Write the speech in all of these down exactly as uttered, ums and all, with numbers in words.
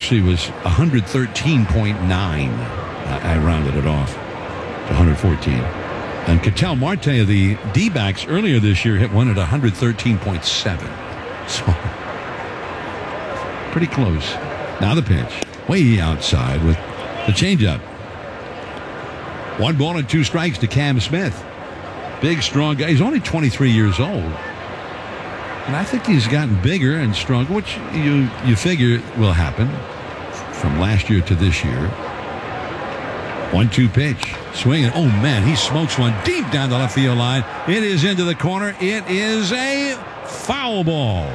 actually was one thirteen point nine. I, I rounded it off to one fourteen. And Ketel Marte of the D-backs earlier this year hit one at one thirteen point seven. So, pretty close. Now the pitch. Way outside with the changeup. One ball and two strikes to Cam Smith. Big, strong guy. He's only twenty-three years old. And I think he's gotten bigger and stronger, which you, you figure will happen from last year to this year. one two pitch. Swinging. Oh, man, he smokes one deep down the left field line. It is into the corner. It is a foul ball.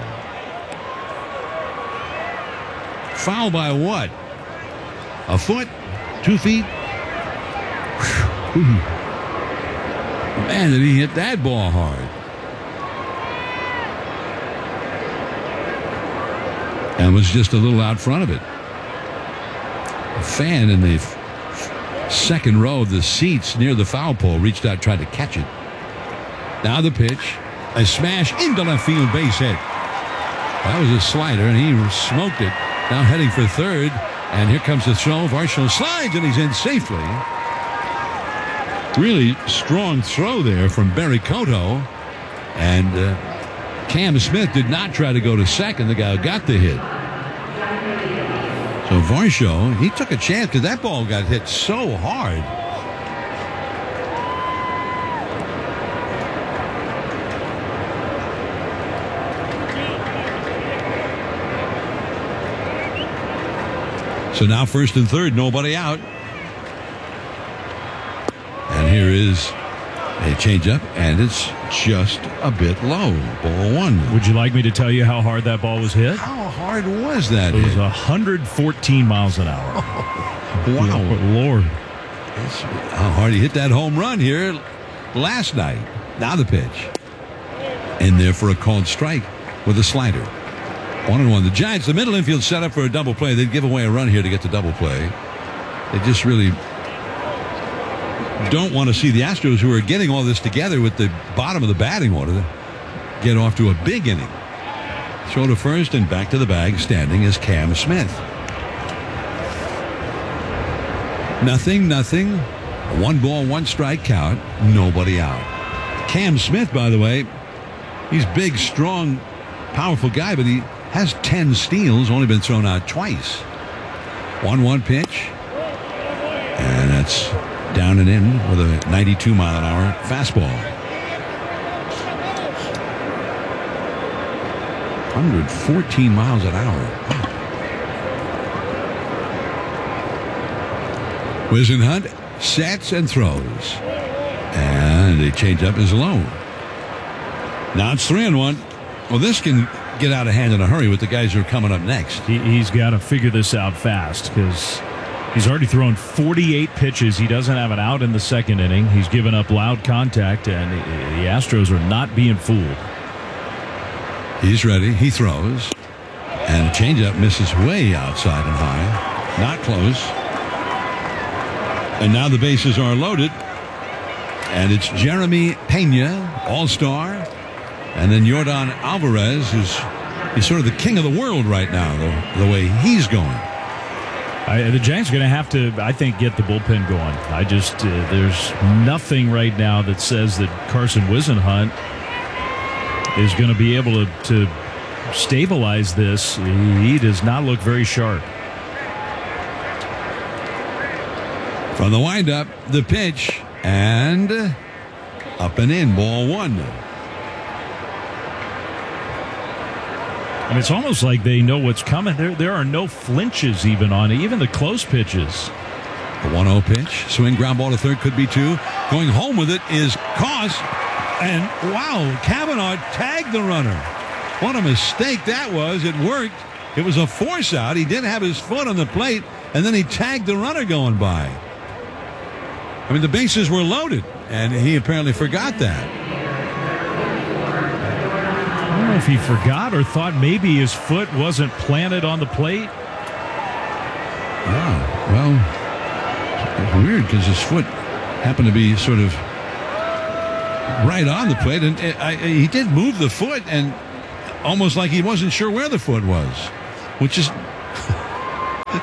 Foul by what? A foot? Two feet? Whew. Man, did he hit that ball hard. And was just a little out front of it. A fan in the f- second row of the seats near the foul pole reached out, tried to catch it. Now the pitch. A smash into left field, base hit. That was a slider, and he smoked it. Now heading for third. And here comes the throw. Varsho slides, and he's in safely. Really strong throw there from Barry Cotto. And uh, Cam Smith did not try to go to second. The guy got the hit. So Varsho, he took a chance because that ball got hit so hard. So now first and third, nobody out. And here is a changeup, and it's just a bit low. Ball one. Would you like me to tell you how hard that ball was hit? How hard was that It hit? was one hundred fourteen miles an hour. Wow. Lord. That's how hard he hit that home run here last night. Now the pitch. In there for a called strike with a slider. One and one. The Giants, the middle infield set up for a double play. They'd give away a run here to get the double play. They just really don't want to see the Astros, who are getting all this together with the bottom of the batting order, get off to a big inning. Throw to first and back to the bag. Standing is Cam Smith. Nothing, nothing. One ball, one strike count. Nobody out. Cam Smith, by the way, he's big, strong, powerful guy, but he has ten steals, only been thrown out twice. one one pitch. And that's down and in with a ninety-two mile an hour fastball. one hundred fourteen miles an hour. Wow. Whisenhunt sets and throws. And the changeup is low. Now it's three and one. Well, this can get out of hand in a hurry with the guys who are coming up next. He, he's got to figure this out fast because he's already thrown forty-eight pitches. He doesn't have an out in the second inning. He's given up loud contact, and the Astros are not being fooled. He's ready. He throws. And the changeup misses way outside and high. Not close. And now the bases are loaded. And it's Jeremy Pena, all-star. And then Yordan Alvarez, who's he's sort of the king of the world right now, the, the way he's going. I, the Giants are going to have to, I think, get the bullpen going. I just, uh, there's nothing right now that says that Carson Whisenhunt is going to be able to, to stabilize this. He does not look very sharp. From the windup, the pitch, and up and in, ball one. And it's almost like they know what's coming. There there are no flinches even on it, even the close pitches. The one oh pitch. Swing, ground ball to third, could be two. Going home with it is Koss. And wow, Kavanaugh tagged the runner. What a mistake that was. It worked. It was a force out. He did have his foot on the plate, and then he tagged the runner going by. I mean, the bases were loaded, and he apparently forgot that. I don't know if he forgot or thought maybe his foot wasn't planted on the plate. Yeah, well, it's weird because his foot happened to be sort of right on the plate, and it, I, he did move the foot, and almost like he wasn't sure where the foot was, which is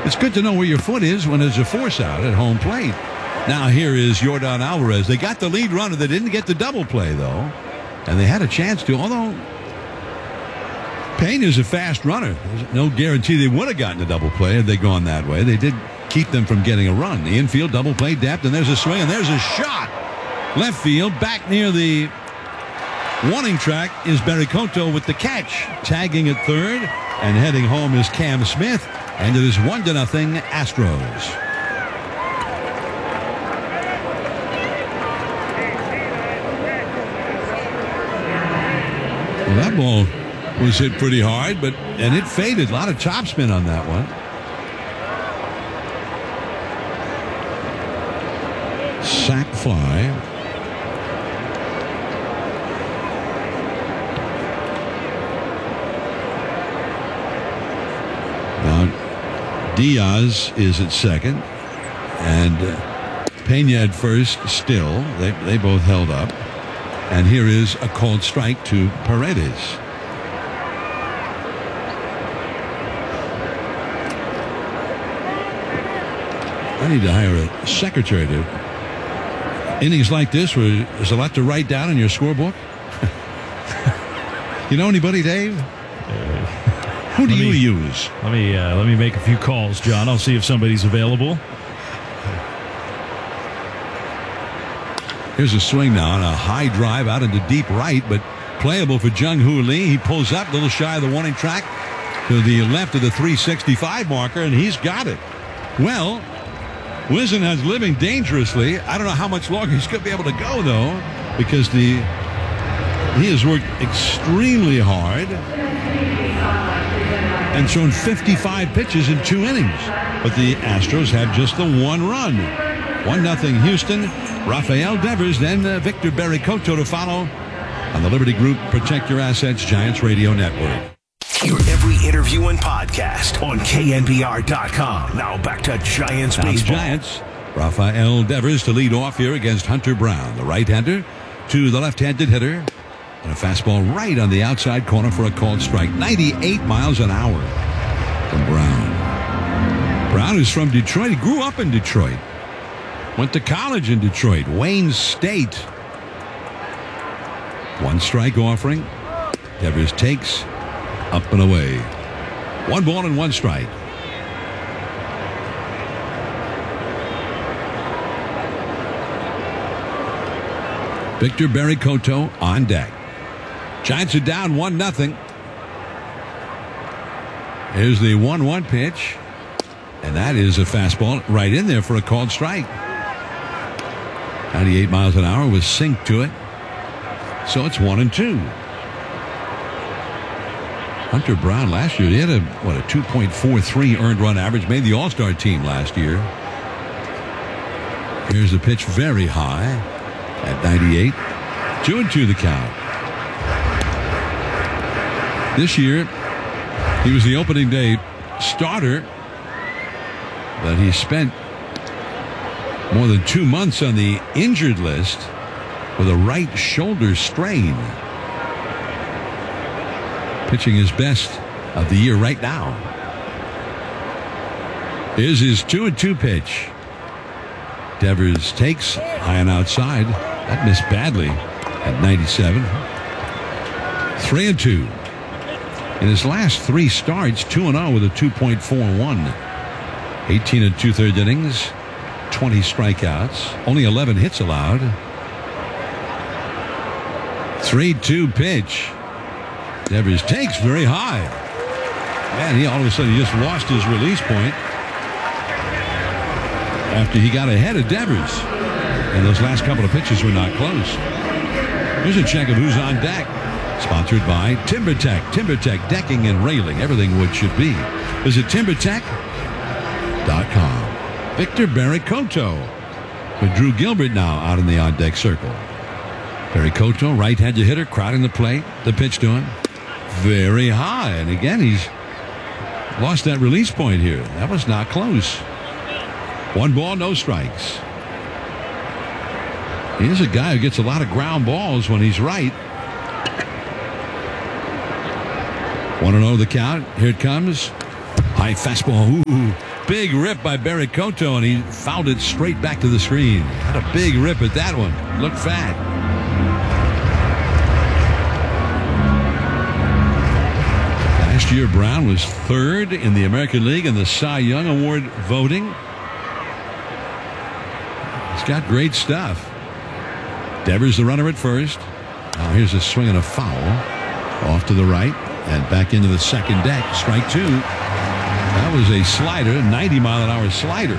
It's good to know where your foot is when there's a force out at home plate. Now here is Yordan Alvarez. They got the lead runner. They didn't get the double play, though. And they had a chance to, although Peña's a fast runner. There's no guarantee they would have gotten a double play had they gone that way. They did keep them from getting a run. The infield double play depth, and there's a swing, and there's a shot. Left field, back near the warning track is Barry Cotto with the catch. Tagging at third, and heading home is Cam Smith. And it is one to nothing Astros. Well, that ball was hit pretty hard, but and it faded. A lot of topspin on that one. Sac fly. Now Diaz is at second, and uh, Peña at first. Still, they they both held up. And here is a called strike to Paredes. I need to hire a secretary to innings like this where there's a lot to write down in your scorebook. You know anybody, Dave? Uh, Who do you me, use? Let me uh, let me make a few calls, John. I'll see if somebody's available. Here's a swing now on a high drive out into deep right, but playable for Jung Hoo Lee. He pulls up a little shy of the warning track to the left of the three sixty-five marker, and he's got it. Well, Wisden has living dangerously. I don't know how much longer he's going to be able to go, though, because the he has worked extremely hard and thrown fifty-five pitches in two innings. But the Astros have just the one run. one nothing Houston. Rafael Devers, then uh, Victor Barry Cotto to follow on the Liberty Group Protect Your Assets Giants Radio Network. Hear every interview and podcast on K N B R dot com. Now back to Giants now baseball. The Giants. Rafael Devers to lead off here against Hunter Brown, the right-hander to the left-handed hitter. And a fastball right on the outside corner for a called strike. ninety-eight miles an hour from Brown. Brown is from Detroit. He grew up in Detroit. Went to college in Detroit, Wayne State. One strike offering. Devers takes up and away. One ball and one strike. Victor Barry Cotto on deck. Giants are down one nothing. Here's the one one pitch. And that is a fastball right in there for a called strike. ninety-eight miles an hour with sink to it. So it's one and two. Hunter Brown last year, he had a, what, a two point four three earned run average, made the All-Star team last year. Here's the pitch very high at ninety-eight. Two and two the count. This year, he was the opening day starter, but he spent more than two months on the injured list with a right shoulder strain. Pitching his best of the year right now. Here's his two and two pitch. Devers takes high and outside. That missed badly at ninety-seven. Three and two. In his last three starts, two and oh with a two point four one. eighteen and two-thirds innings. twenty strikeouts, only eleven hits allowed. three two pitch. Devers takes very high. Man, he all of a sudden he just lost his release point after he got ahead of Devers. And those last couple of pitches were not close. Here's a check of who's on deck. Sponsored by TimberTech. TimberTech decking and railing. Everything wood should be. Visit timber tech dot com. Victor Barry Cotto with Drew Gilbert now out in the on-deck circle. Barry Cotto, right-handed hitter, crowding the plate. The pitch to him. Very high. And again, he's lost that release point here. That was not close. One ball, no strikes. He's a guy who gets a lot of ground balls when he's right. one and oh the count. Here it comes. High fastball. Ooh, big rip by Barry Cotto, and he fouled it straight back to the screen. Had a big rip at that one. Looked fat. Last year, Brown was third in the American League in the Cy Young Award voting. He's got great stuff. Devers the runner at first. Now here's a swing and a foul. Off to the right and back into the second deck. Strike two. That was a slider, ninety mile an hour slider.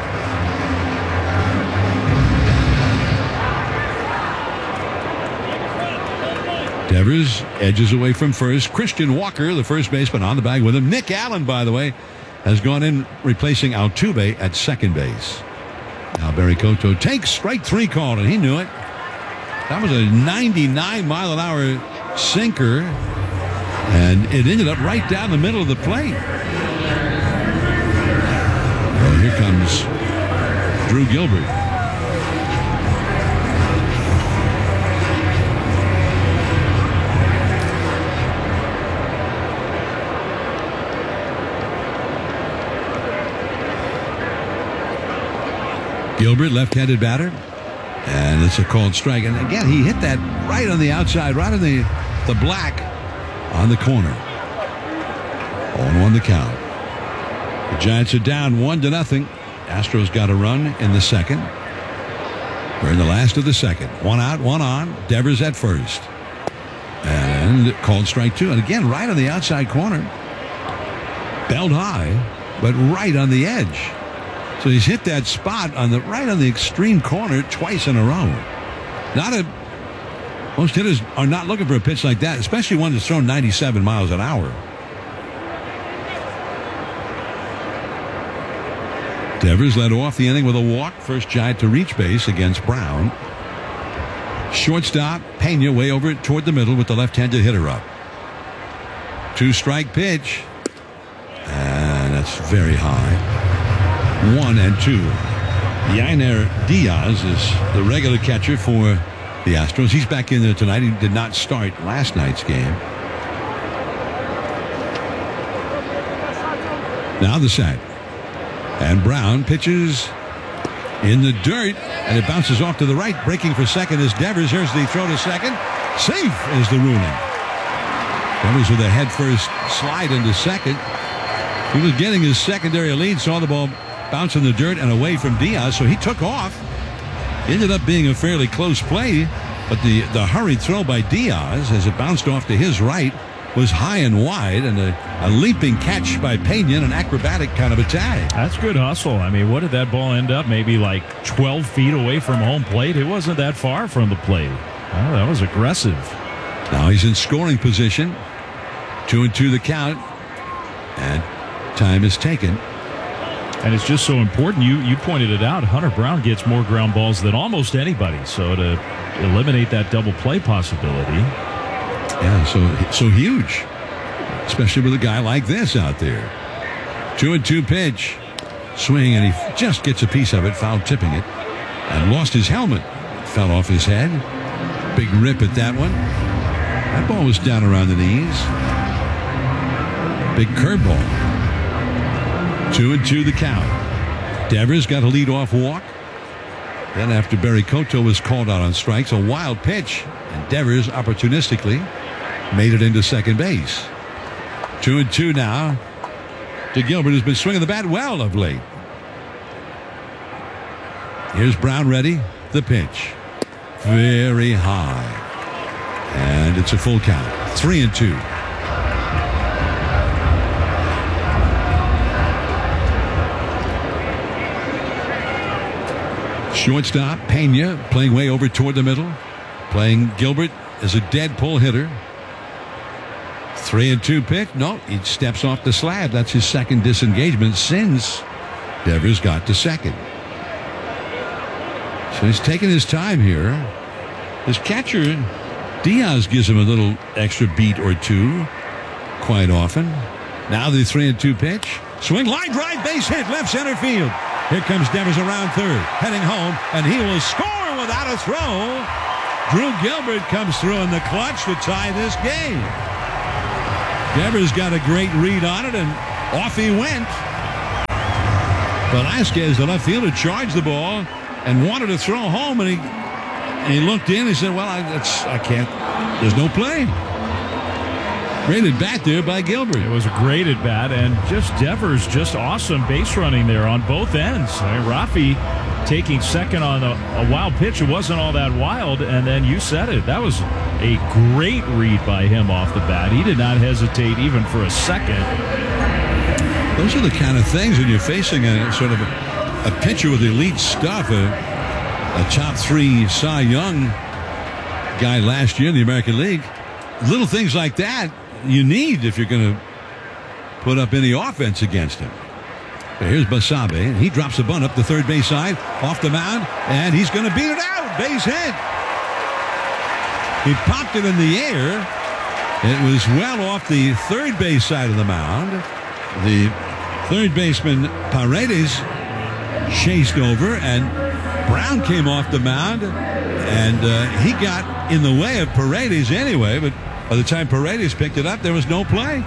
Devers edges away from first. Christian Walker, the first baseman, on the bag with him. Nick Allen, by the way, has gone in replacing Altuve at second base. Now Barry Cotto takes strike three called, and he knew it. That was a ninety-nine mile an hour sinker, and it ended up right down the middle of the plate. Well, here comes Drew Gilbert. Gilbert, left-handed batter, and it's a called strike. And again, he hit that right on the outside, right on the, the black on the corner. oh and one the count. The Giants are down one to nothing. Astros got a run in the second. We're in the last of the second. One out, one on. Devers at first. And called strike two. And again, right on the outside corner. Belled high, but right on the edge. So he's hit that spot on the right on the extreme corner twice in a row. Not a most hitters are not looking for a pitch like that, especially one that's thrown ninety-seven miles an hour. Devers led off the inning with a walk. First Giant to reach base against Brown. Shortstop Pena way over it toward the middle with the left-handed hitter up. Two strike pitch, and that's very high. One and two. Yainer Diaz is the regular catcher for the Astros. He's back in there tonight. He did not start last night's game. Now the sack. And Brown pitches in the dirt, and it bounces off to the right. Breaking for second is Devers. Here's the throw to second. Safe is the ruling. Devers with a head first slide into second. He was getting his secondary lead, saw the ball bounce in the dirt and away from Diaz, so he took off. Ended up being a fairly close play, but the, the hurried throw by Diaz as it bounced off to his right was high and wide, and a, a leaping catch by Pena, an acrobatic kind of attack. That's good hustle. I mean, what did that ball end up? Maybe like twelve feet away from home plate? It wasn't that far from the plate. Oh, that was aggressive. Now he's in scoring position. Two and two the count, and time is taken. And it's just so important. You you pointed it out. Hunter Brown gets more ground balls than almost anybody. So to eliminate that double play possibility. Yeah, so so huge. Especially with a guy like this out there. Two and two pitch. Swing, and he just gets a piece of it, foul tipping it. And lost his helmet. Fell off his head. Big rip at that one. That ball was down around the knees. Big curveball. Two and two the count. Devers got a leadoff walk. Then after Barry Cotto was called out on strikes, a wild pitch, and Devers opportunistically made it into second base. Two and two now to Gilbert, who's been swinging the bat well of late. Here's Brown ready. The pitch. Very high. And it's a full count. Three and two. Shortstop Pena playing way over toward the middle. Playing Gilbert as a dead pull hitter. Three and two pitch. No, he steps off the slab. That's his second disengagement since Devers got to second. So he's taking his time here. His catcher, Diaz, gives him a little extra beat or two quite often. Now the three and two pitch. Swing, line drive, base hit, left center field. Here comes Devers around third, heading home, and he will score without a throw. Drew Gilbert comes through in the clutch to tie this game. Devers got a great read on it, and Off he went. Velasquez, the left fielder, charged the ball and wanted to throw home, and he and he looked in and he said, well, I, that's, I can't. There's no play. Great bat there by Gilbert. It was a great at bat, and just Devers, just awesome base running there on both ends. I mean, Rafi taking second on a, a wild pitch. It wasn't all that wild, and then you said it. That was a great read by him off the bat. He did not hesitate even for a second. Those are the kind of things when you're facing a sort of a, a pitcher with elite stuff, a, a top three Cy Young guy last year in the American League. Little things like that you need if you're going to put up any offense against him. But here's Basabe, and he drops a bunt up the third base side, off the mound, and he's going to beat it out. Base hit. He popped it in the air. It was well off the third base side of the mound. The third baseman Paredes chased over, and Brown came off the mound, and uh, he got in the way of Paredes anyway, but by the time Paredes picked it up, there was no play.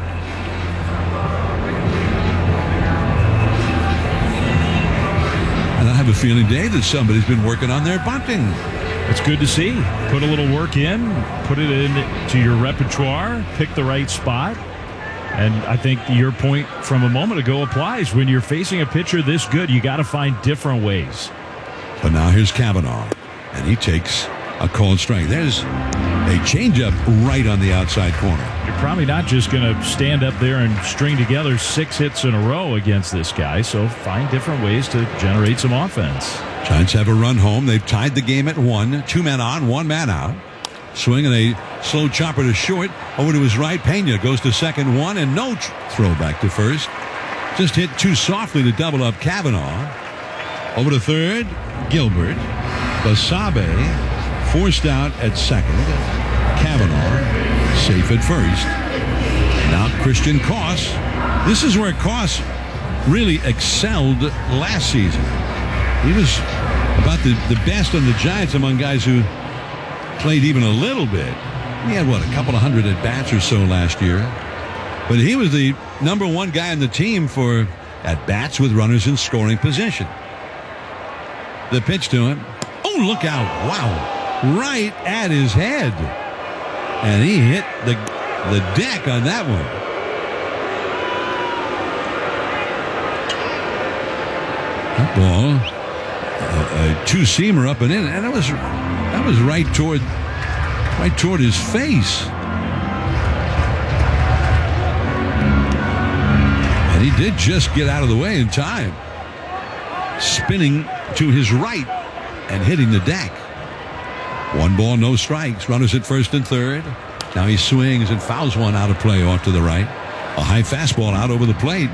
And I have a feeling, Dave, that somebody's been working on their bunting. It's good to see. Put a little work in, put it into your repertoire, pick the right spot. And I think your point from a moment ago applies. When you're facing a pitcher this good, you got to find different ways. But now here's Cavanaugh, and he takes a called strike. There's a changeup right on the outside corner. You're probably not just going to stand up there and string together six hits in a row against this guy, so find different ways to generate some offense. Giants have a run home. They've tied the game at one. Two men on, one man out. Swing and a slow chopper to short. Over to his right. Pena goes to second, one, and no tr- throw back to first. Just hit too softly to double up Cavanaugh. Over to third, Gilbert. Basabe forced out at second. Cavanaugh safe at first. Now Christian Koss. This is where Koss really excelled last season. He was about the, the best on the Giants among guys who played even a little bit. He had, what, a couple of hundred at-bats or so last year. But he was the number one guy on the team for at-bats with runners in scoring position. The pitch to him. Oh, look out. Wow. Right at his head. And he hit the, the deck on that one. That ball, a, a two-seamer up and in, and it was that was right toward right toward his face. And he did just get out of the way in time. Spinning to his right and hitting the deck. One ball, no strikes. Runners at first and third. Now he swings and fouls one out of play off to the right. A high fastball out over the plate.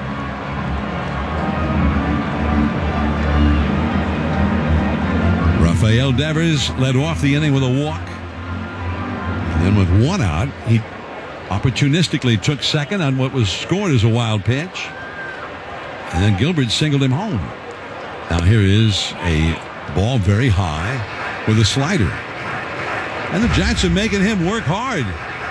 Rafael Devers led off the inning with a walk. And then with one out, he opportunistically took second on what was scored as a wild pitch. And then Gilbert singled him home. Now here is a ball very high with a slider. And the Giants are making him work hard.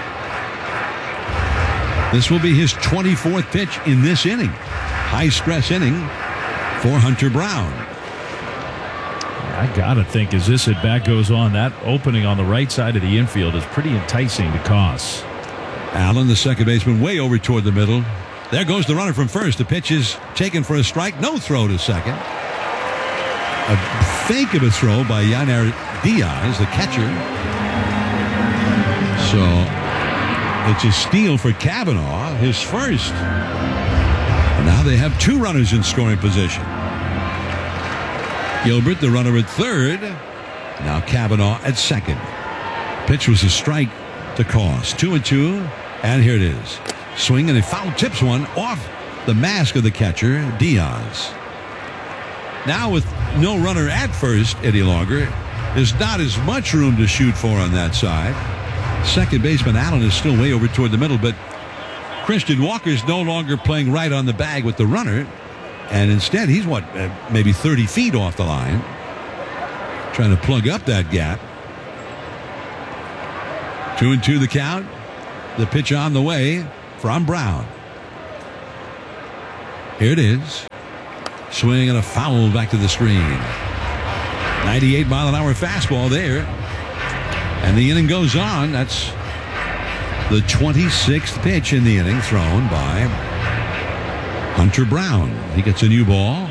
This will be his twenty-fourth pitch in this inning. High stress inning for Hunter Brown. I gotta think as this at bat goes on, that opening on the right side of the infield is pretty enticing to Koss. Allen, the second baseman, way over toward the middle. There goes the runner from first. The pitch is taken for a strike. No throw to second. A fake of a throw by Yainer Diaz, the catcher. So it's a steal for Cavanaugh, his first. And now they have two runners in scoring position. Gilbert, the runner at third. Now Cavanaugh at second. Pitch was a strike to Koss. Two and two. And here it is. Swing and a foul tips one off the mask of the catcher, Diaz. Now with no runner at first any longer, there's not as much room to shoot for on that side. Second baseman Allen is still way over toward the middle, but Christian Walker's no longer playing right on the bag with the runner. And instead, he's what, uh, maybe thirty feet off the line, trying to plug up that gap. Two and two the count. The pitch on the way from Brown. Here it is. Swing and a foul back to the screen. ninety-eight mile an hour fastball there. And the inning goes on. That's the twenty-sixth pitch in the inning thrown by Hunter Brown. He gets a new ball.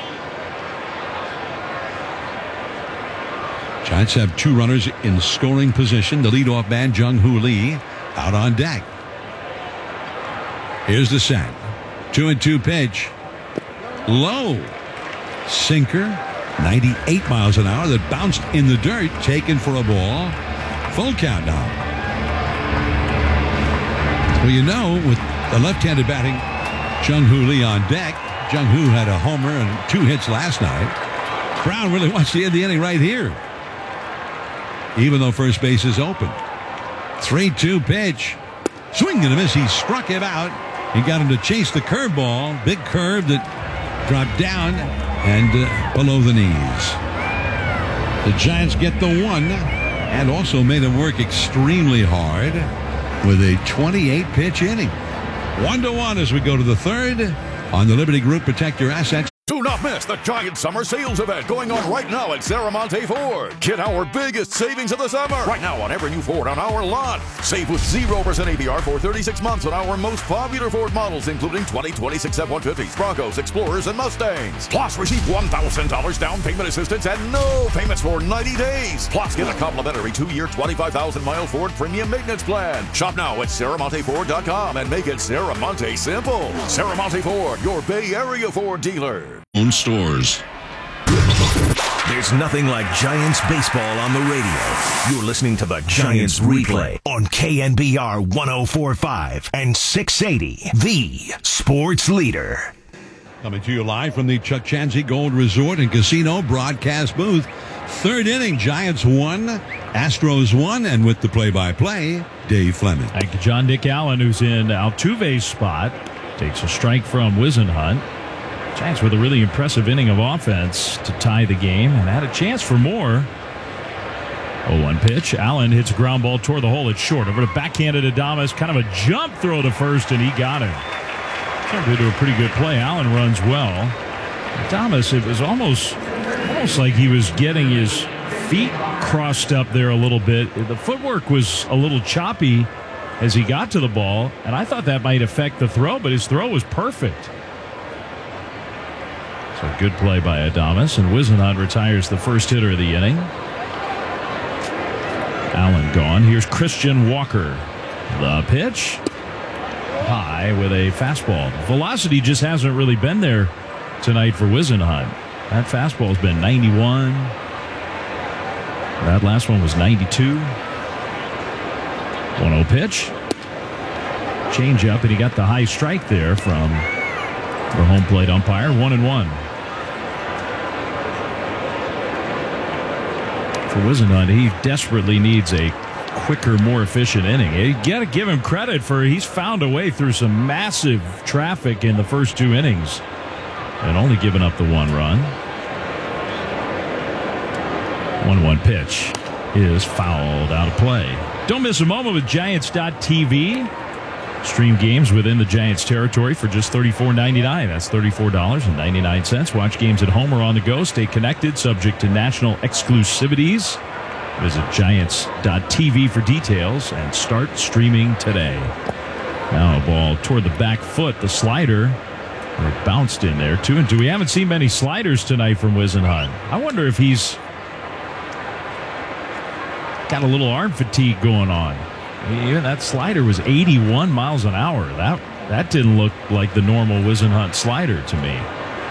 Giants have two runners in scoring position. The leadoff man, Jung-Hoo Lee, out on deck. Here's the set. Two and two pitch. Low. Sinker. ninety-eight miles an hour that bounced in the dirt. Taken for a ball. Full count now. Well, you know, with the left-handed batting, Jung-Hoo Lee on deck. Jung-Hoo had a homer and two hits last night. Brown really wants to end the inning right here, even though first base is open. three two pitch. Swing and a miss. He struck him out. He got him to chase the curveball. Big curve that dropped down and uh, below the knees. The Giants get the one and also made him work extremely hard with a twenty-eight pitch inning. One to one as we go to the third on the Liberty Group Protect Your Assets. Do not miss the Giant Summer Sales Event going on right now at Serramonte Ford. Get our biggest savings of the summer right now on every new Ford on our lot. Save with zero percent A B R for thirty-six months on our most popular Ford models, including twenty twenty-six F one fifties, Broncos, Explorers, and Mustangs. Plus, receive one thousand dollars down payment assistance and no payments for ninety days. Plus, get a complimentary two-year, twenty-five thousand mile Ford premium maintenance plan. Shop now at Serramonte Ford dot com and make it Serramonte simple. Serramonte Ford, your Bay Area Ford dealer. Own stores. There's nothing like Giants baseball on the radio. You're listening to the Giants replay on K N B R one oh four point five and six eighty, the sports leader. Coming to you live from the Chuck Chanzy Gold Resort and Casino broadcast booth. Third inning, Giants won, Astros won, and with the play-by-play, Dave Fleming. Thank you, John Dick Allen, who's in Altuve's spot. Takes a strike from Wisenhunt. Giants with a really impressive inning of offense to tie the game and had a chance for more. oh one pitch. Allen hits a ground ball toward the hole at short. Over to backhanded Adames. Kind of a jump throw to first, and he got him. Turned into a pretty good play. Allen runs well. Adames, it was almost, almost like he was getting his feet crossed up there a little bit. The footwork was a little choppy as he got to the ball, and I thought that might affect the throw, but his throw was perfect. So good play by Adames, and Wisenhunt retires the first hitter of the inning. Allen gone. Here's Christian Walker. The pitch. High with a fastball. Velocity just hasn't really been there tonight for Wisenhunt. That fastball's been ninety-one. That last one was ninety-two. one oh pitch. Change up, and he got the high strike there from the home plate umpire. One and one. For Wisenhunt, he desperately needs a quicker, more efficient inning. You got to give him credit for he's found a way through some massive traffic in the first two innings and only given up the one run. one one pitch is fouled out of play. Don't miss a moment with Giants dot T V. Stream games within the Giants territory for just thirty-four ninety-nine. That's thirty-four ninety-nine. Watch games at home or on the go. Stay connected, subject to national exclusivities. Visit Giants dot T V for details and start streaming today. Now a ball toward the back foot. The slider. It bounced in there. Two and two. We haven't seen many sliders tonight from Wisenhunt. I wonder if he's got a little arm fatigue going on. Even that slider was eighty-one miles an hour. That that didn't look like the normal Wisenhunt slider to me.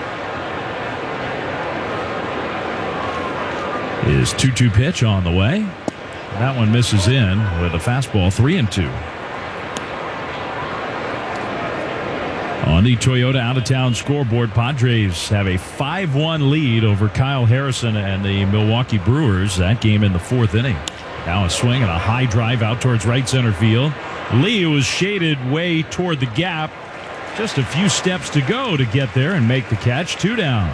His two two pitch on the way. That one misses in with a fastball. Three and two. On the Toyota out-of-town scoreboard, Padres have a five one lead over Kyle Harrison and the Milwaukee Brewers. That game in the fourth inning. Now a swing and a high drive out towards right center field. Lee was shaded way toward the gap. Just a few steps to go to get there and make the catch. Two down.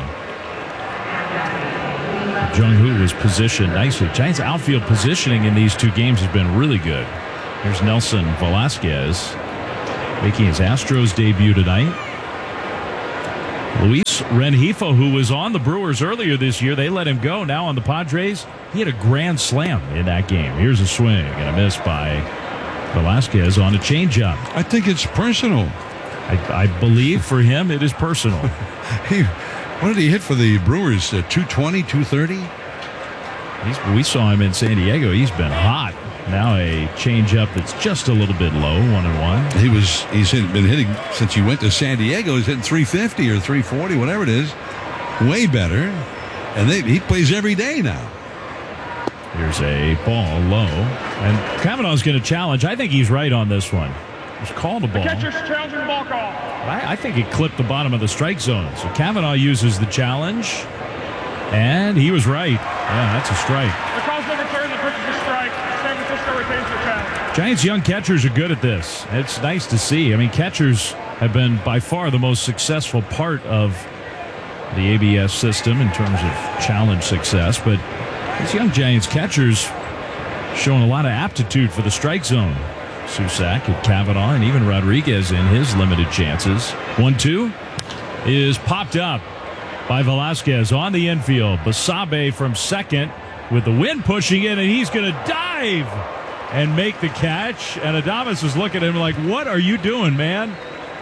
Jung-Hoo was positioned nicely. Giants outfield positioning in these two games has been really good. Here's Nelson Velasquez making his Astros debut tonight. Luis Rengifo, who was on the Brewers earlier this year, they let him go. Now on the Padres, he had a grand slam in that game. Here's a swing and a miss by Velasquez on a changeup. I think it's personal. I, I believe for him it is personal. He, what did he hit for the Brewers? Uh, two twenty, two thirty? He's, we saw him in San Diego. He's been hot. Now a changeup that's just a little bit low, one and one. He was he's hit, been hitting since he went to San Diego. He's hitting three fifty or three forty, whatever it is, way better. And they, he plays every day now. Here's a ball low, and Kavanaugh's going to challenge. I think he's right on this one. Just call the ball. The catcher's challenging the ball call. I, I think it clipped the bottom of the strike zone. So Kavanaugh uses the challenge, and he was right. Yeah, that's a strike. The call's been returned. The pitch is a strike. San Francisco retains the challenge. Giants' young catchers are good at this. It's nice to see. I mean, catchers have been by far the most successful part of the A B S system in terms of challenge success, but these young Giants catchers showing a lot of aptitude for the strike zone. Susac and Kavanaugh and even Rodriguez in his limited chances. one two is popped up by Velasquez on the infield. Basabe from second with the wind pushing in, and he's going to dive and make the catch. And Adames is looking at him like, what are you doing, man?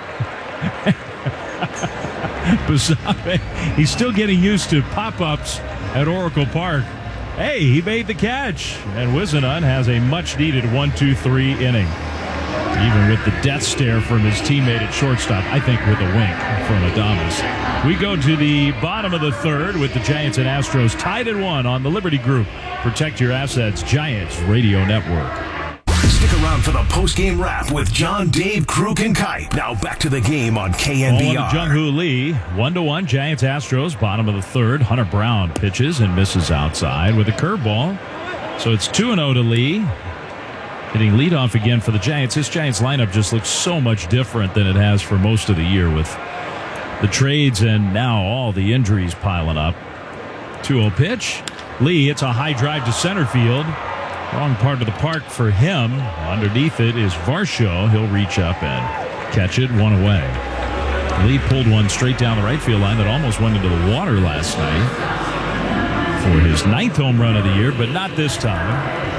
Basabe, he's still getting used to pop-ups at Oracle Park. Hey, he made the catch, and Whisenant has a much-needed one two three inning. Even with the death stare from his teammate at shortstop, I think with a wink from Adames. We go to the bottom of the third with the Giants and Astros tied at one on the Liberty Group. Protect your assets, Giants Radio Network. Stick around for the post-game wrap with John, Dave, Kruk, and Kite. Now back to the game on K N B R. Jung Hoo Lee, one to one. Giants Astros, bottom of the third. Hunter Brown pitches and misses outside with a curveball. So it's two and oh to Lee. Hitting leadoff again for the Giants. This Giants lineup just looks so much different than it has for most of the year with the trades and now all the injuries piling up. two oh pitch. Lee hits a high drive to center field. Wrong part of the park for him. Underneath it is Varsho. He'll reach up and catch it one away. Lee pulled one straight down the right field line that almost went into the water last night for his ninth home run of the year, but not this time.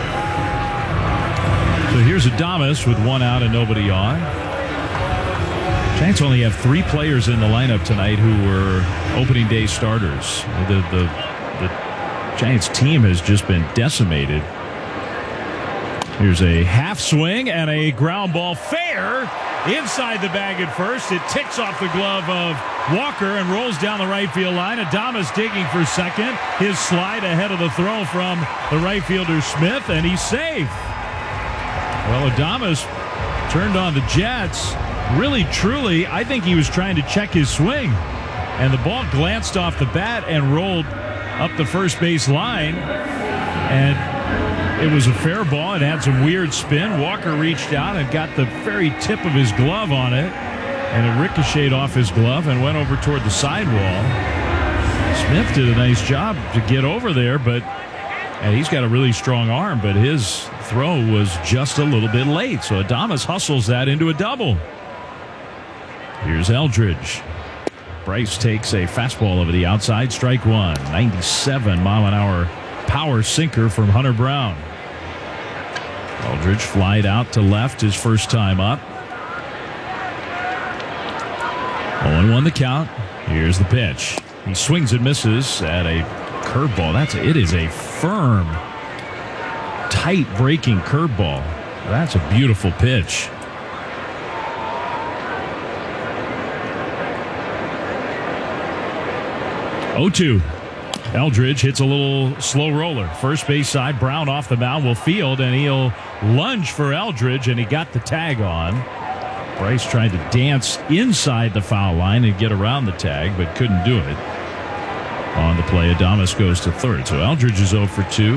So here's Adames with one out and nobody on. Giants only have three players in the lineup tonight who were opening day starters. The, the, the Giants team has just been decimated. Here's a half swing and a ground ball fair inside the bag at first. It ticks off the glove of Walker and rolls down the right field line. Adames digging for second. His slide ahead of the throw from the right fielder Smith, and he's safe. Well, Adames turned on the Jets. Really, truly, I think he was trying to check his swing. And the ball glanced off the bat and rolled up the first base line. And it was a fair ball. It had some weird spin. Walker reached out and got the very tip of his glove on it. And it ricocheted off his glove and went over toward the sidewall. Smith did a nice job to get over there, but and he's got a really strong arm, but his throw was just a little bit late. So Adames hustles that into a double. Here's Eldridge. Bryce takes a fastball over the outside, strike one. ninety-seven mile an hour power sinker from Hunter Brown. Eldridge flied out to left his first time up. oh and one the count. Here's the pitch. He swings and misses at a curveball. That's a, it is a firm, tight breaking curveball. That's a beautiful pitch. oh two. Eldridge hits a little slow roller. First base side, Brown off the mound will field, and he'll lunge for Eldridge, and he got the tag on. Bryce tried to dance inside the foul line and get around the tag, but couldn't do it. On the play, Adames goes to third. So Eldridge is oh for two.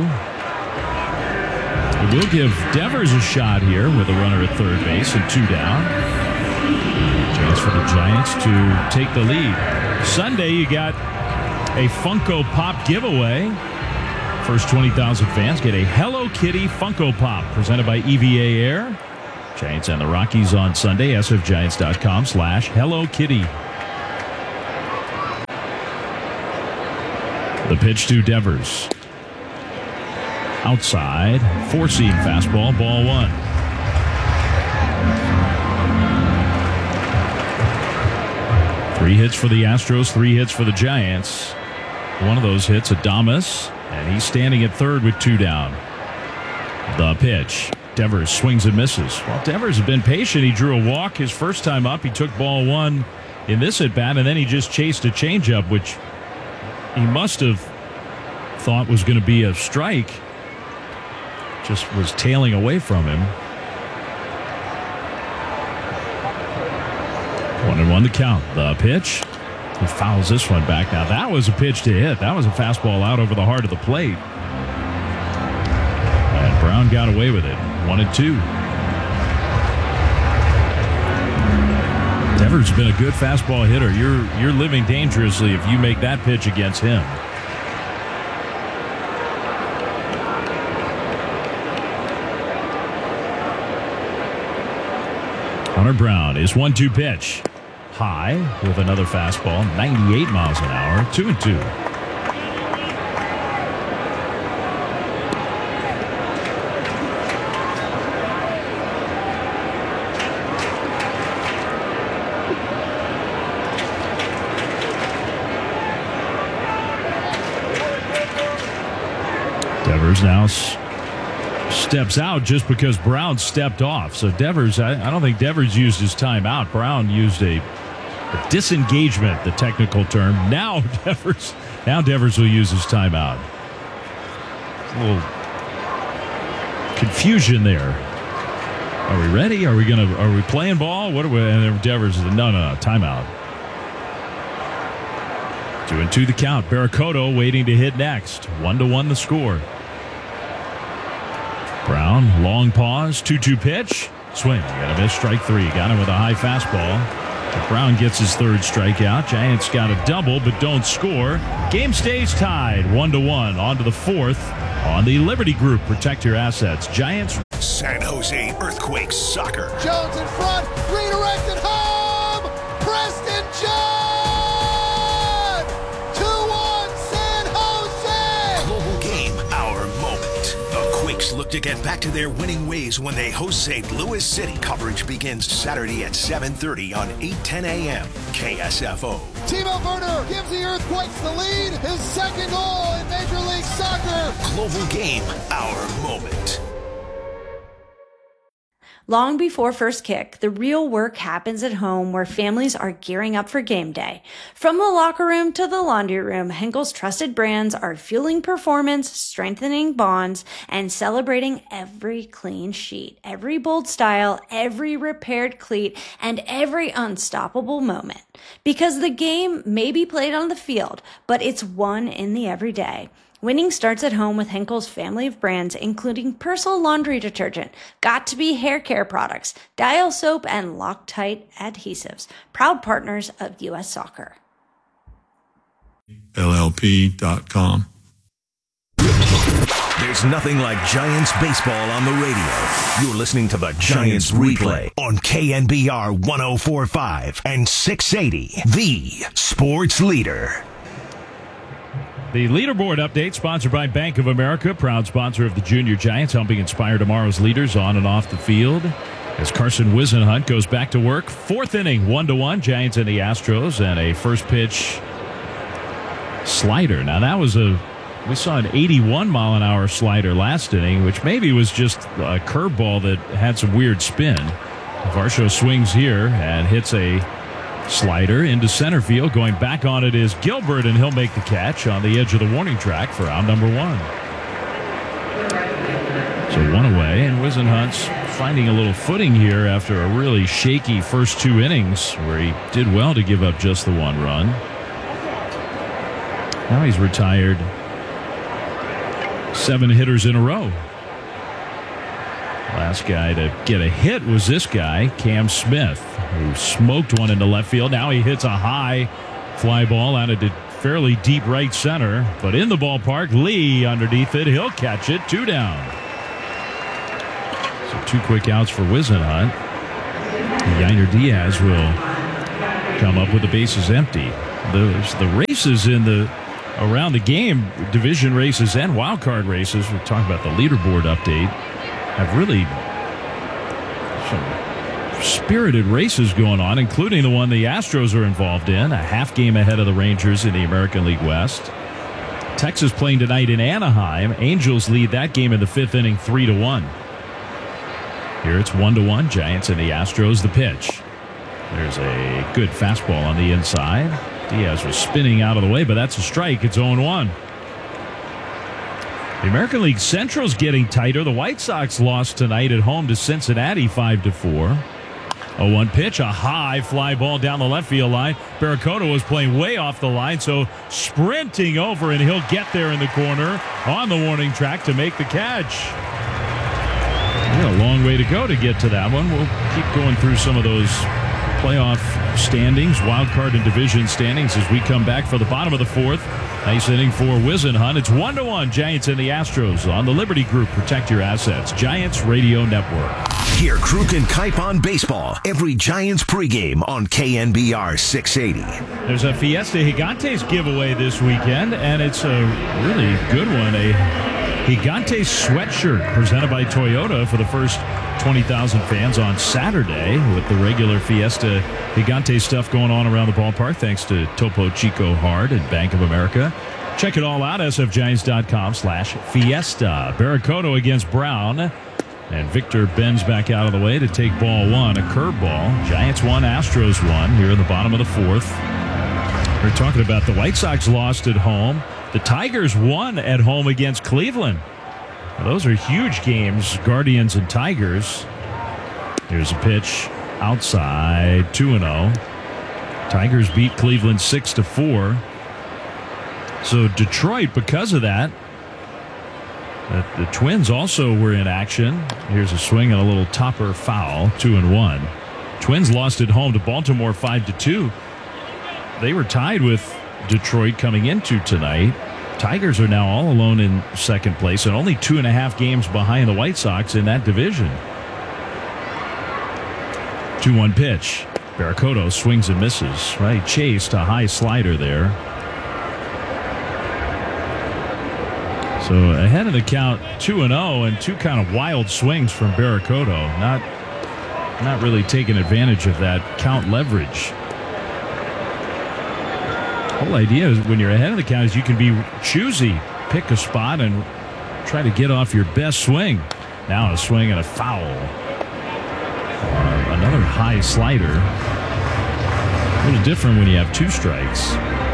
We'll give Devers a shot here with a runner at third base and two down. Chance for the Giants to take the lead. Sunday, you got a Funko Pop giveaway. First twenty thousand fans get a Hello Kitty Funko Pop presented by E V A Air. Giants and the Rockies on Sunday. S F Giants dot com slash Hello Kitty. The pitch to Devers. Outside, four-seam fastball, ball one. Three hits for the Astros, three hits for the Giants. One of those hits, Adames, and he's standing at third with two down. The pitch. Devers swings and misses. Well, Devers has been patient. He drew a walk his first time up. He took ball one in this at-bat, and then he just chased a changeup, which he must have thought was going to be a strike. Just was tailing away from him. One and one the count. The pitch. He fouls this one back. Now that was a pitch to hit. That was a fastball out over the heart of the plate. And Brown got away with it. One and two. Devers has been a good fastball hitter. You're you're living dangerously if you make that pitch against him. Hunter Brown is one two pitch. High with another fastball, ninety-eight miles an hour, two and two. Devers now steps out just because Brown stepped off. So Devers, I, I don't think Devers used his timeout. Brown used a, a disengagement, the technical term. Now Devers, now Devers will use his timeout. A little confusion there. Are we ready? Are we gonna? Are we playing ball? What are we? And then Devers is no, no, no, timeout. Two and two the count. Barracoto waiting to hit next. One to one the score. Brown, long pause, two two pitch. Swing. Got a miss, strike three. Got him with a high fastball. But Brown gets his third strikeout. Giants got a double, but don't score. Game stays tied, one to one. On to the fourth on the Liberty Group. Protect your assets. Giants. San Jose Earthquakes soccer. Jones in front, redirected home. Preston John. two one San Jose. Global game, our moment. The Quakes look to get back to their winning ways when they host Saint Louis City. Coverage begins Saturday at seven thirty on eight ten a m K S F O. Timo Werner gives the Earthquakes the lead. His second goal in Major League Soccer. Global game, our moment. Long before first kick, the real work happens at home where families are gearing up for game day. From the locker room to the laundry room, Henkel's trusted brands are fueling performance, strengthening bonds, and celebrating every clean sheet, every bold style, every repaired cleat, and every unstoppable moment. Because the game may be played on the field, but it's won in the everyday. Winning starts at home with Henkel's family of brands, including Persil laundry detergent, Got2b hair care products, Dial soap, and Loctite adhesives. Proud partners of U S Soccer. L L P dot com. There's nothing like Giants baseball on the radio. You're listening to the Giants replay on K N B R one oh four point five and six eighty, the sports leader. The leaderboard update sponsored by Bank of America, proud sponsor of the Junior Giants, helping inspire tomorrow's leaders on and off the field. As Carson Whisenhunt goes back to work, fourth inning, one to one, Giants and the Astros, and a first pitch slider. Now that was a, we saw an eighty-one mile an hour slider last inning, which maybe was just a curveball that had some weird spin. Varsho swings here and hits a slider into center field. Going back on it is Gilbert, and he'll make the catch on the edge of the warning track for out number one. So one away, and Whisenhunt's finding a little footing here after a really shaky first two innings where he did well to give up just the one run. Now he's retired seven hitters in a row. Last guy to get a hit was this guy, Cam Smith, who smoked one into left field. Now he hits a high fly ball out of fairly deep right center, but in the ballpark, Lee underneath it. He'll catch it. Two down. So two quick outs for Whisenhunt. Yainer Diaz will come up with the bases empty. The, the races in the around the game, division races and wild card races, we're talking about the leaderboard update, have really some spirited races going on, including the one the Astros are involved in, a half game ahead of the Rangers in the American League West. Texas playing tonight in Anaheim. Angels lead that game in the fifth inning three to one. Here it's one to one. Giants and the Astros. The pitch. There's a good fastball on the inside. Diaz was spinning out of the way, but that's a strike. It's oh one. The American League Central's getting tighter. The White Sox lost tonight at home to Cincinnati five to four. oh one pitch, a high fly ball down the left field line. Barracoda was playing way off the line, so sprinting over, and he'll get there in the corner on the warning track to make the catch. Yeah, a long way to go to get to that one. We'll keep going through some of those playoff standings, wild card and division standings as we come back for the bottom of the fourth. Nice inning for Whisenhunt. It's one to one, Giants and the Astros on the Liberty Group. Protect your assets. Giants Radio Network. Hear Kruk and Kipe on baseball every Giants pregame on K N B R six eighty. There's a Fiesta Gigantes giveaway this weekend, and it's a really good one. A Gigantes sweatshirt presented by Toyota for the first twenty thousand fans on Saturday, with the regular Fiesta Gigantes stuff going on around the ballpark thanks to Topo Chico Hard and Bank of America. Check it all out, sfgiants.com slash Fiesta. Barracoda against Brown. And Victor bends back out of the way to take ball one, a curveball. Giants one, Astros one here in the bottom of the fourth. We're talking about the White Sox lost at home. The Tigers won at home against Cleveland. Now, those are huge games, Guardians and Tigers. Here's a pitch outside, two and oh. Tigers beat Cleveland six to four. So Detroit, because of that, The, the Twins also were in action. Here's a swing and a little topper foul, two and one. Twins lost at home to Baltimore five to two. They were tied with Detroit coming into tonight. Tigers are now all alone in second place and only two and a half games behind the White Sox in that division. two one pitch. Barracoda swings and misses. Right, chased a high slider there. So ahead of the count, two and oh, and two kind of wild swings from Barracoda. Not, not really taking advantage of that count leverage. The whole idea is when you're ahead of the count is you can be choosy, pick a spot and try to get off your best swing. Now a swing and a foul. Uh, another high slider. A little different when you have two strikes.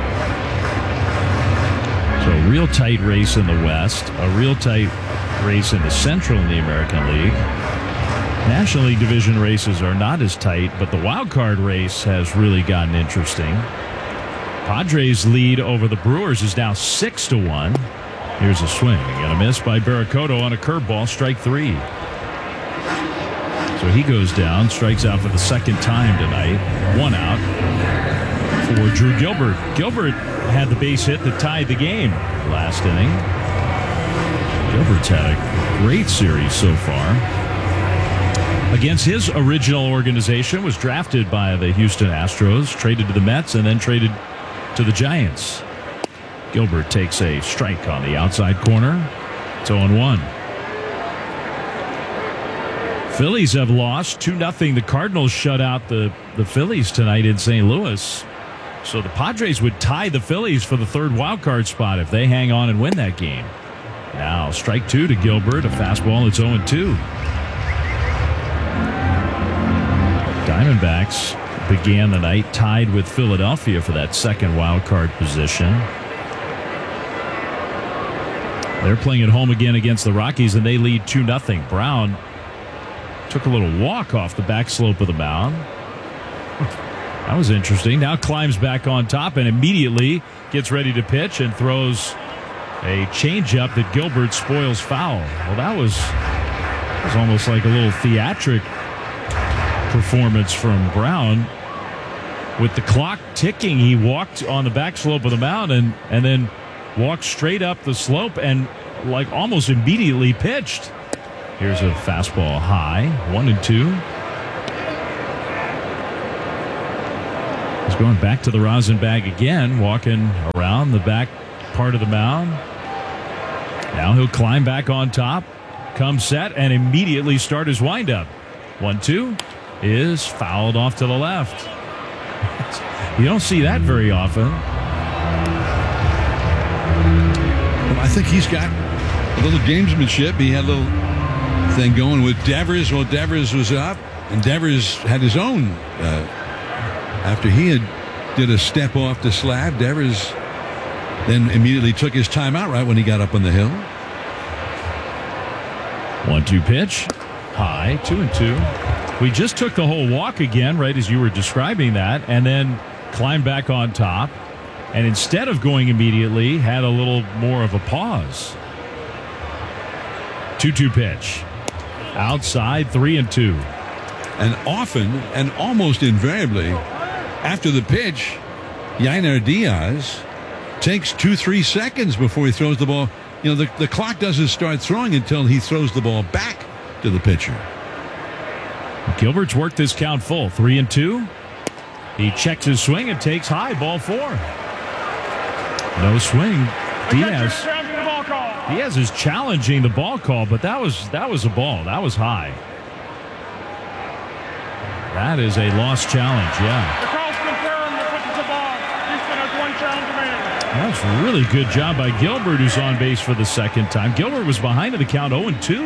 So a real tight race in the West, a real tight race in the Central in the American League. National League division races are not as tight, but the wild card race has really gotten interesting. Padres' lead over the Brewers is now six to one. Here's a swing and a miss by Barracoda on a curveball, strike three. So he goes down, strikes out for the second time tonight. One out for Drew Gilbert. Gilbert had the base hit that tied the game last inning. Gilbert's had a great series so far. Against his original organization, was drafted by the Houston Astros, traded to the Mets, and then traded to the Giants. Gilbert takes a strike on the outside corner. It's oh one. Phillies have lost two nothing. The Cardinals shut out the, the Phillies tonight in Saint Louis. So the Padres would tie the Phillies for the third wild card spot if they hang on and win that game. Now strike two to Gilbert, a fastball. It's oh two. Diamondbacks began the night tied with Philadelphia for that second wild card position. They're playing at home again against the Rockies, and they lead two nothing. Brown took a little walk off the back slope of the mound. That was interesting. Now climbs back on top and immediately gets ready to pitch and throws a changeup that Gilbert spoils foul. Well, that was, that was almost like a little theatric performance from Brown. With the clock ticking, he walked on the back slope of the mound and, and then walked straight up the slope and like almost immediately pitched. Here's a fastball high, one and two. He's going back to the rosin bag again, walking around the back part of the mound. Now he'll climb back on top, come set, and immediately start his windup. one two is fouled off to the left. You don't see that very often. Well, I think he's got a little gamesmanship. He had a little thing going with Devers. Well, Devers was up, and Devers had his own. Uh, after he had did a step off the slab, Devers then immediately took his timeout right when he got up on the hill. one two pitch. High, two and two. We just took the whole walk again, right as you were describing that, and then climbed back on top. And instead of going immediately, had a little more of a pause. two two pitch. Outside, three and two. And often, and almost invariably, after the pitch, Yainer Diaz takes two, three seconds before he throws the ball. You know, the, the clock doesn't start throwing until he throws the ball back to the pitcher. Gilbert's worked this count full. Three and two. He checks his swing and takes high. Ball four. No swing. Diaz. Diaz is challenging the ball call, but that was that was a ball. That was high. That is a lost challenge, yeah. The call's confirmed. The pitch is a ball. Houston has one challenge remaining. That's a really good job by Gilbert, who's on base for the second time. Gilbert was behind in the count oh and two.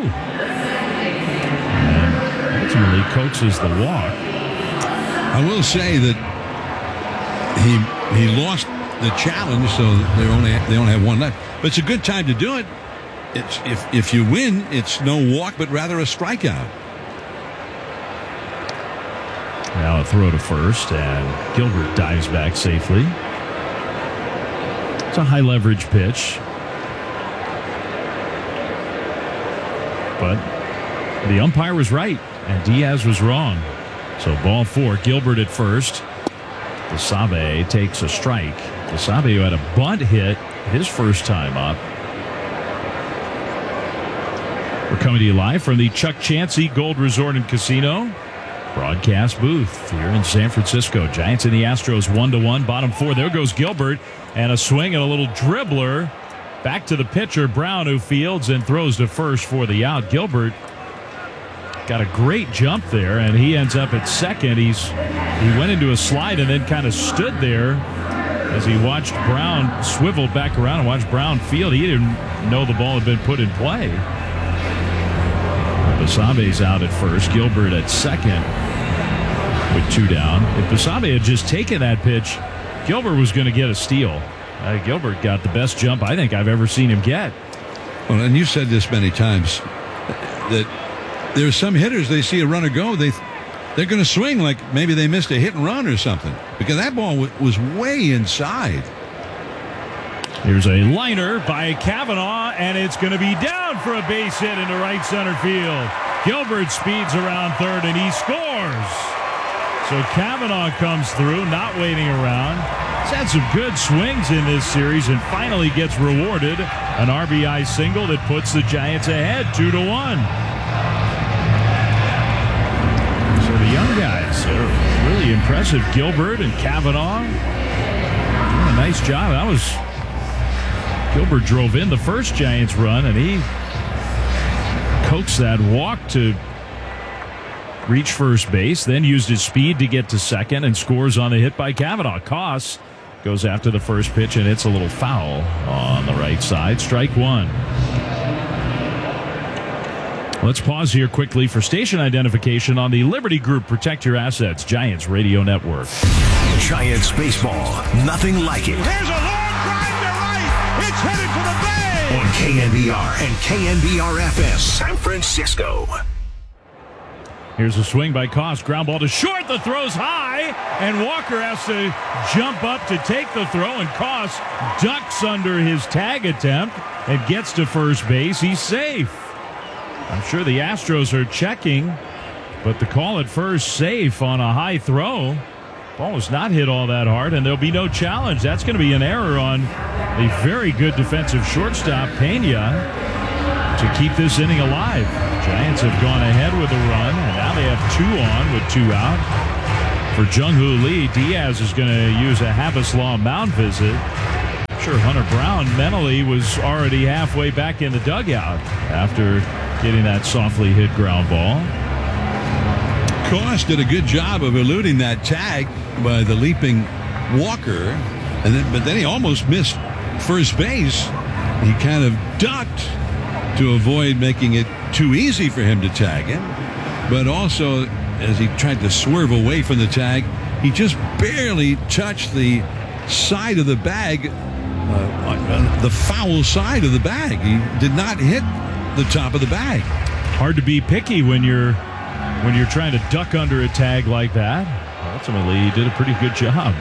Ultimately coaxes the walk. I will say that he he lost the challenge, so they only they only have one left. But it's a good time to do it. It's if if you win, it's no walk, but rather a strikeout. Now a throw to first, and Gilbert dives back safely. It's a high leverage pitch, but the umpire was right, and Diaz was wrong. So ball four, Gilbert at first. Basabe takes a strike. Basabe, who had a bunt hit his first time up. We're coming to you live from the Chuck Chansey Gold Resort and Casino broadcast booth here in San Francisco. Giants and the Astros one to one. Bottom four. There goes Gilbert, and a swing and a little dribbler back to the pitcher Brown, who fields and throws to first for the out. Gilbert got a great jump there, and he ends up at second. He's he went into a slide and then kind of stood there as he watched Brown swivel back around and watched Brown field. He didn't know the ball had been put in play. Basabe's out at first. Gilbert at second with two down. If Basabe had just taken that pitch, Gilbert was going to get a steal. Uh, Gilbert got the best jump I think I've ever seen him get. Well, and you've said this many times that there are some hitters, they see a runner go, they they're going to swing like maybe they missed a hit and run or something, because that ball w- was way inside. Here's a liner by Cavanaugh, and it's going to be down for a base hit into right center field. Gilbert speeds around third, and he scores. So Cavanaugh comes through, not waiting around. He's had some good swings in this series and finally gets rewarded. An R B I single that puts the Giants ahead two to one. So the young guys are really impressive. Gilbert and Cavanaugh doing a nice job. That was Gilbert drove in the first Giants run, and he coaxed that walk to reach first base, then used his speed to get to second and scores on the hit by Cavanaugh. Koss goes after the first pitch, and it's a little foul on the right side. Strike one. Let's pause here quickly for station identification on the Liberty Group Protect Your Assets Giants Radio Network. Giants baseball, nothing like it. Here's a long drive to right. It's headed for the bay. On K N B R and K N B R F M San Francisco. Here's a swing by Koss. Ground ball to short. The throw's high, and Walker has to jump up to take the throw, and Koss ducks under his tag attempt and gets to first base. He's safe. I'm sure the Astros are checking, but the call at first, safe on a high throw. Ball was not hit all that hard, and there'll be no challenge. That's going to be an error on a very good defensive shortstop, Pena, to keep this inning alive. Giants have gone ahead with a run, and now they have two on with two out. For Jung-Hoo Lee, Diaz is going to use a Havis Law mound visit. Sure, Hunter Brown mentally was already halfway back in the dugout after getting that softly hit ground ball. Koss did a good job of eluding that tag by the leaping Walker, and then but then he almost missed first base. He kind of ducked to avoid making it too easy for him to tag him, but also as he tried to swerve away from the tag, he just barely touched the side of the bag, uh, the foul side of the bag. He did not hit the top of the bag. Hard to be picky when you're when you're trying to duck under a tag like that. Ultimately, he did a pretty good job.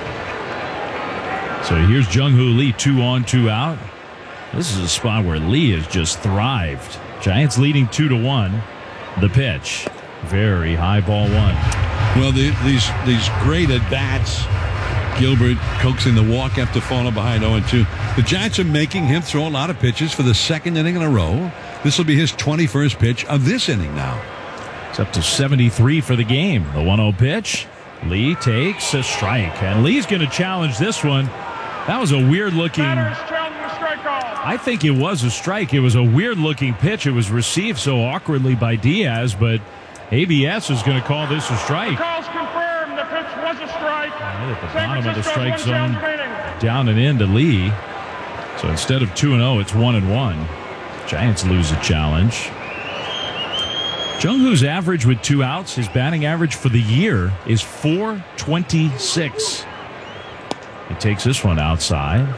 So here's Jung-Hoo Lee, two on, two out. This is a spot where Lee has just thrived. Giants leading two to one. The pitch, very high ball one. Well, the, these these great at bats. Gilbert coaxing the walk after falling behind oh and two. The Giants are making him throw a lot of pitches for the second inning in a row. This will be his twenty-first pitch of this inning now. It's up to seventy-three for the game. The one oh pitch. Lee takes a strike, and Lee's going to challenge this one. That was a weird looking. I think it was a strike. It was a weird looking pitch. It was received so awkwardly by Diaz, but A B S is going to call this a strike. The call's confirmed. The pitch was a strike. Right at the bottom of the strike zone, down and in to Lee. So instead of two and oh, it's one and one. Giants lose a challenge. Jung-Hoo's average with two outs, his batting average for the year is four twenty-six. He takes this one outside.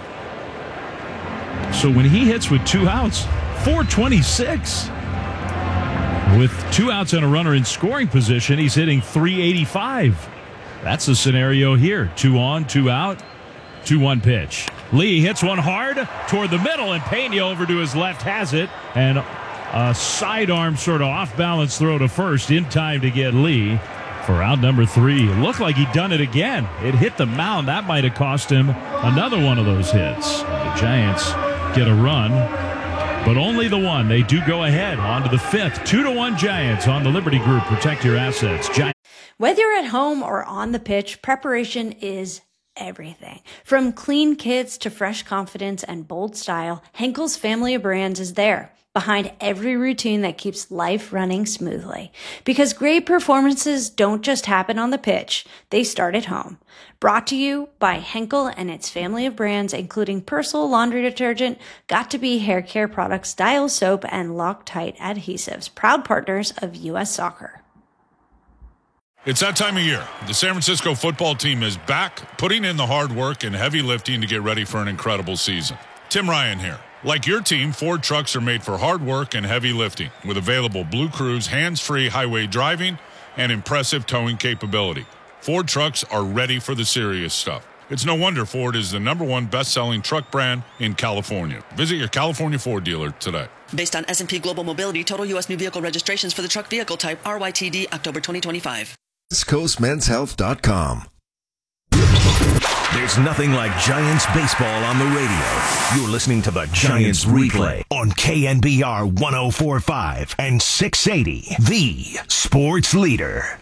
So when he hits with two outs, four twenty-six. With two outs and a runner in scoring position, he's hitting three eighty-five. That's the scenario here. Two on, two out, two one pitch. Lee hits one hard toward the middle, and Pena over to his left has it. And a sidearm sort of off-balance throw to first in time to get Lee for out number three. It looked like he'd done it again. It hit the mound. That might have cost him another one of those hits. The Giants get a run, but only the one. They do go ahead on to the fifth. Two to one Giants on the Liberty Group. Protect your assets. Giants. Whether you're at home or on the pitch, preparation is everything. From clean kits to fresh confidence and bold style, Henkel's family of brands is there, behind every routine that keeps life running smoothly. Because great performances don't just happen on the pitch, they start at home. Brought to you by Henkel and its family of brands, including Persil laundry detergent, Got2b hair care products, Dial soap, and Loctite adhesives, proud partners of U S Soccer. It's that time of year. The San Francisco football team is back, putting in the hard work and heavy lifting to get ready for an incredible season. Tim Ryan here. Like your team, Ford trucks are made for hard work and heavy lifting with available Blue Cruise hands-free highway driving and impressive towing capability. Ford trucks are ready for the serious stuff. It's no wonder Ford is the number one best-selling truck brand in California. Visit your California Ford dealer today. Based on S and P Global Mobility, total U S new vehicle registrations for the truck vehicle type R Y T D October twenty twenty-five. West Coast Men's Health dot com. There's nothing like Giants baseball on the radio. You're listening to the Giants Replay on K N B R one oh four point five and six eighty, the sports leader.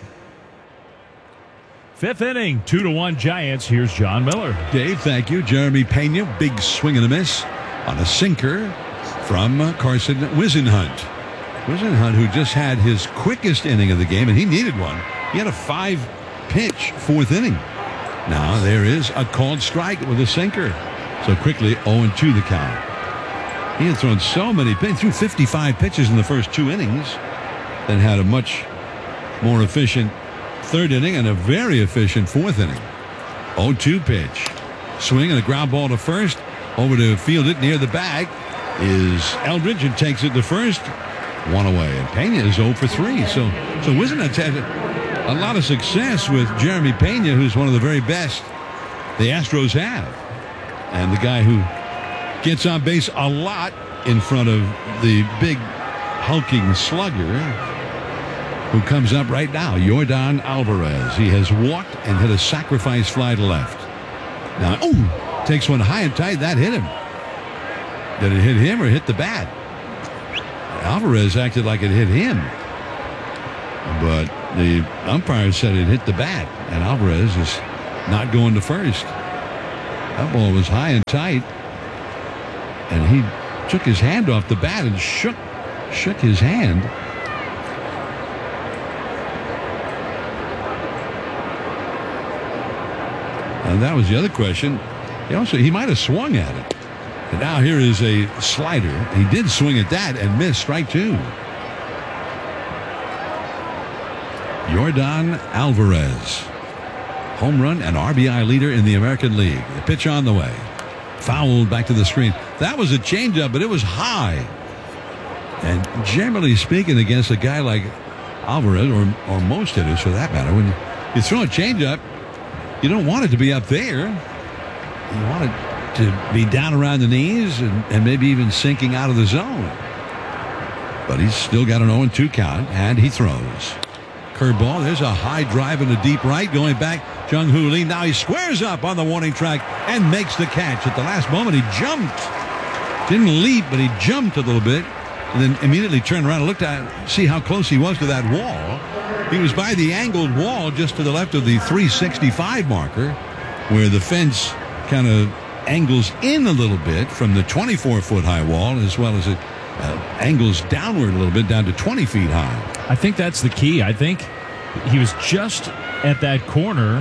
Fifth inning, two to one Giants. Here's John Miller. Dave, thank you. Jeremy Pena, big swing and a miss on a sinker from Carson Whisenhunt. Whisenhunt, who just had his quickest inning of the game, and he needed one. He had a five-pitch fourth inning. Now there is a called strike with a sinker. So quickly oh and two the count. He had thrown so many pitches, threw fifty-five pitches in the first two innings, then had a much more efficient third inning and a very efficient fourth inning. oh two pitch. Swing and a ground ball to first. Over to field it near the bag is Eldridge and takes it to first. One away. And Pena is oh for three. So, so Whisenhunt's had a lot of success with Jeremy Pena, who's one of the very best the Astros have. And the guy who gets on base a lot in front of the big hulking slugger who comes up right now, Yordan Alvarez. He has walked and hit a sacrifice fly to left. Now, oh, takes one high and tight. That hit him. Did it hit him or hit the bat? Alvarez acted like it hit him. But the umpire said it hit the bat, and Alvarez is not going to first. That ball was high and tight, and he took his hand off the bat and shook shook his hand. And that was the other question. He also he might have swung at it. And now here is a slider. He did swing at that and missed. Strike two. Yordan Alvarez, home run and R B I leader in the American League. The pitch on the way. Fouled back to the screen. That was a changeup, but it was high. And generally speaking, against a guy like Alvarez, or, or most hitters for that matter, when you throw a changeup, you don't want it to be up there. You want it to be down around the knees and, and maybe even sinking out of the zone. But he's still got an oh and two count, and he throws. Curveball. There's a high drive in the deep right. Going back, Jung-Hoo Lee. Now he squares up on the warning track and makes the catch. At the last moment, he jumped. Didn't leap, but he jumped a little bit. And then immediately turned around and looked at see how close he was to that wall. He was by the angled wall just to the left of the three sixty-five marker, where the fence kind of angles in a little bit from the twenty-four foot high wall, as well as it uh, angles downward a little bit down to twenty feet high. I think that's the key. I think he was just at that corner.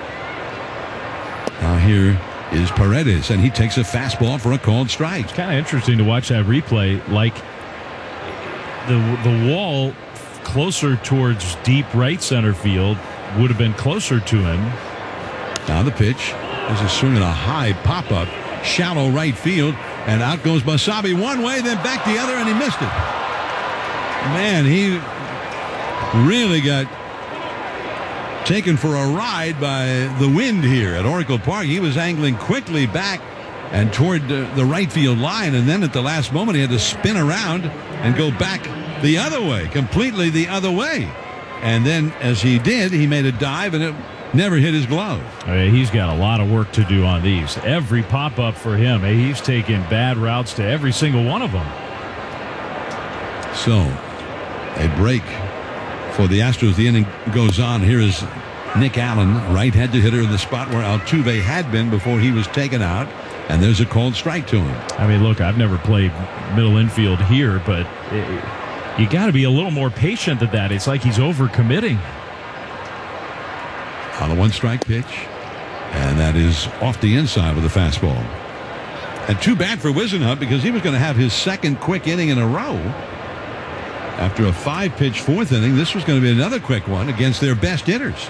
Now here is Paredes, and he takes a fastball for a called strike. It's kind of interesting to watch that replay. Like the the wall closer towards deep right center field would have been closer to him. Now the pitch is a swing and a high pop-up, shallow right field, and out goes Basabe one way, then back the other, and he missed it. Man, he really got taken for a ride by the wind here at Oracle Park. He was angling quickly back and toward the, the right field line, and then at the last moment he had to spin around and go back the other way, completely the other way. And then as he did, he made a dive, and it never hit his glove. Okay, he's got a lot of work to do on these. Every pop-up for him, he's taking bad routes to every single one of them. So, a break for the Astros. The inning goes on. Here is Nick Allen, right-handed hitter in the spot where Altuve had been before he was taken out. And there's a called strike to him. I mean, look, I've never played middle infield here, but it, you got to be a little more patient than that. It's like he's overcommitting. On a one-strike pitch, and that is off the inside with a fastball. And too bad for Whisenhunt, because he was going to have his second quick inning in a row. After a five-pitch fourth inning, this was going to be another quick one against their best hitters.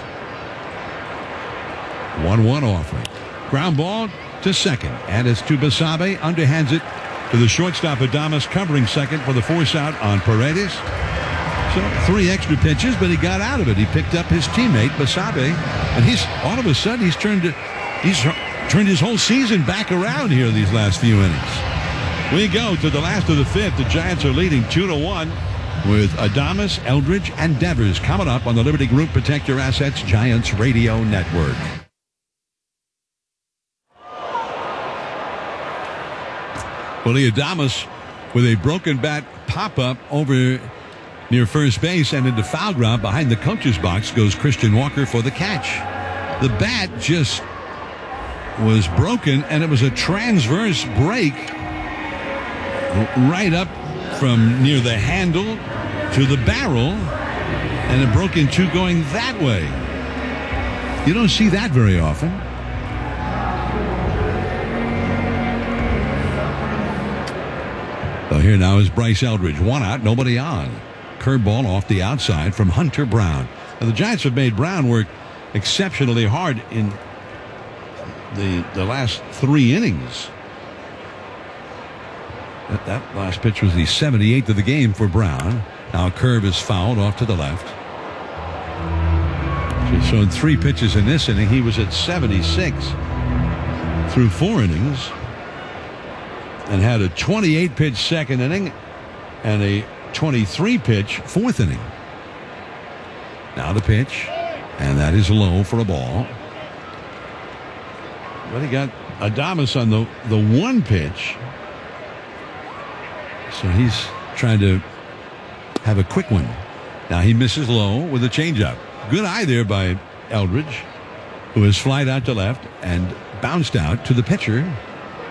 one one offering. Ground ball to second, and it's to Basabe. Underhands it to the shortstop, Adames, covering second for the force out on Paredes. So three extra pitches, but he got out of it. He picked up his teammate Basabe, and he's all of a sudden he's turned he's turned his whole season back around here these last few innings. We go to the last of the fifth. The Giants are leading two to one with Adames, Eldridge, and Devers coming up on the Liberty Group Protect Your Assets Giants Radio Network. Willie Adames with a broken bat pop-up over near first base and into foul ground. Behind the coach's box goes Christian Walker for the catch. The bat just was broken, and it was a transverse break right up from near the handle to the barrel, and it broke in two going that way. You don't see that very often. So here now is Bryce Eldridge. One out, nobody on. Curveball off the outside from Hunter Brown. Now the Giants have made Brown work exceptionally hard in the the last three innings. That, that last pitch was the seventy-eighth of the game for Brown. Now a curve is fouled off to the left. So in three pitches in this inning, he was at seventy-six through four innings, and had a twenty-eight pitch second inning and a twenty-three pitch fourth inning. Now the pitch, and that is low for a ball. But he got Adames on the, the one pitch. So he's trying to have a quick one. Now he misses low with a changeup. Good eye there by Eldridge, who is flied out to left, and bounced out to the pitcher.